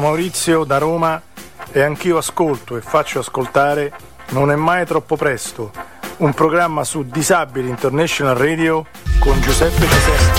Maurizio da Roma e anch'io ascolto e faccio ascoltare Non è mai troppo presto, un programma su Disabili International Radio con Giuseppe Cesenti.